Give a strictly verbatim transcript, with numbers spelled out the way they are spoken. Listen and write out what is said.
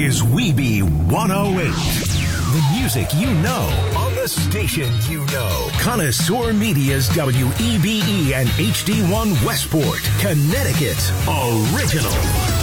is Weeby one oh eight. The music you know on the station you know. Connoisseur Media's W E B E and H D one Westport, Connecticut's original.